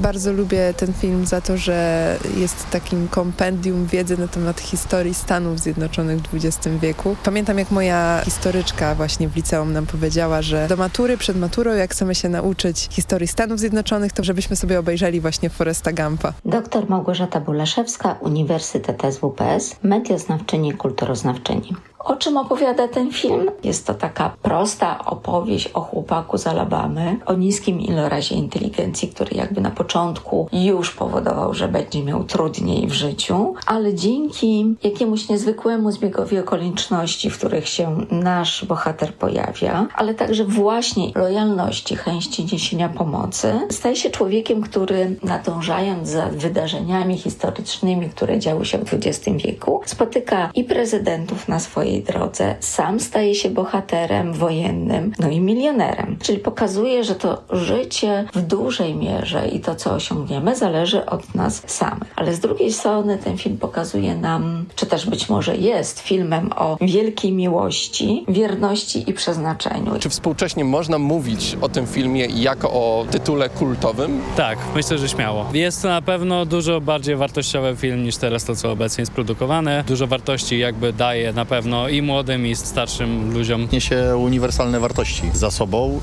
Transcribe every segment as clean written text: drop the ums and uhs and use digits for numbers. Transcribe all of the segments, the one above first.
Bardzo lubię ten film za to, że jest takim kompendium wiedzy na temat historii Stanów Zjednoczonych w XX wieku. Pamiętam, jak moja historyczka właśnie w liceum nam powiedziała, że do matury, przed maturą, jak chcemy się nauczyć historii Stanów Zjednoczonych, to żebyśmy sobie obejrzeli właśnie Forresta Gumpa. Dr Małgorzata Bulaszewska, Uniwersytet SWPS, medioznawczyni, kulturoznawczyni. O czym opowiada ten film? Jest to taka prosta opowieść o chłopaku z Alabamy, o niskim ilorazie inteligencji, który jakby na początku już powodował, że będzie miał trudniej w życiu, ale dzięki jakiemuś niezwykłemu zbiegowi okoliczności, w których się nasz bohater pojawia, ale także właśnie lojalności, chęci niesienia pomocy, staje się człowiekiem, który nadążając za wydarzeniami historycznymi, które działy się w XX wieku, spotyka i prezydentów na swojej drodze, sam staje się bohaterem wojennym, no i milionerem. Czyli pokazuje, że to życie w dużej mierze i to, co osiągniemy, zależy od nas samych. Ale z drugiej strony ten film pokazuje nam, czy też być może jest filmem o wielkiej miłości, wierności i przeznaczeniu. Czy współcześnie można mówić o tym filmie jako o tytule kultowym? Tak, myślę, że śmiało. Jest to na pewno dużo bardziej wartościowy film niż teraz to, co obecnie jest produkowane. Dużo wartości jakby daje na pewno i młodym, i starszym ludziom. Niesie uniwersalne wartości za sobą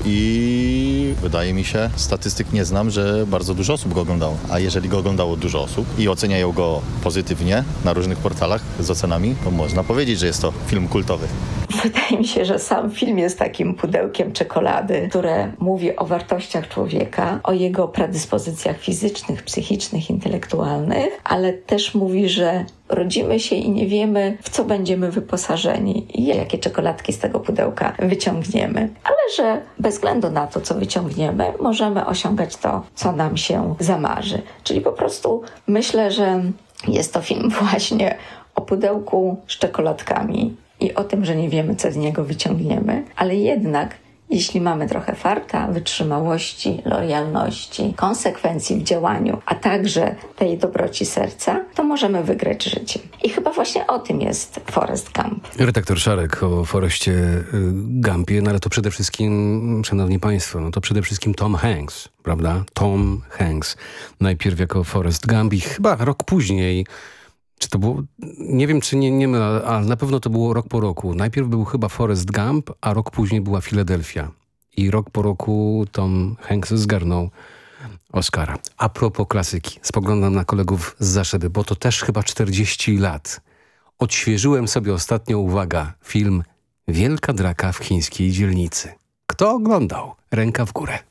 i wydaje mi się, statystyk nie znam, że bardzo dużo osób go oglądało. A jeżeli go oglądało dużo osób i oceniają go pozytywnie na różnych portalach z ocenami, to można powiedzieć, że jest to film kultowy. Wydaje mi się, że sam film jest takim pudełkiem czekolady, które mówi o wartościach człowieka, o jego predyspozycjach fizycznych, psychicznych, intelektualnych, ale też mówi, że rodzimy się i nie wiemy, w co będziemy wyposażeni i jakie czekoladki z tego pudełka wyciągniemy. Ale że bez względu na to, co wyciągniemy, możemy osiągać to, co nam się zamarzy. Czyli po prostu myślę, że jest to film właśnie o pudełku z czekoladkami i o tym, że nie wiemy, co z niego wyciągniemy, ale jednak jeśli mamy trochę farta, wytrzymałości, lojalności, konsekwencji w działaniu, a także tej dobroci serca, to możemy wygrać życie. I chyba właśnie o tym jest Forrest Gump. Redaktor Szarek o Forrestie Gumpie, no ale to przede wszystkim, szanowni państwo, no to przede wszystkim Tom Hanks, prawda? Tom Hanks. Najpierw jako Forrest Gump i chyba rok później. Czy to było, nie wiem czy nie mylę, ale na pewno to było rok po roku. Najpierw był chyba Forrest Gump, a rok później była Filadelfia. I rok po roku Tom Hanks zgarnął Oscara. A propos klasyki, spoglądam na kolegów z Zaszyby, bo to też chyba 40 lat. Odświeżyłem sobie ostatnio, uwaga, film Wielka draka w chińskiej dzielnicy. Kto oglądał? Ręka w górę.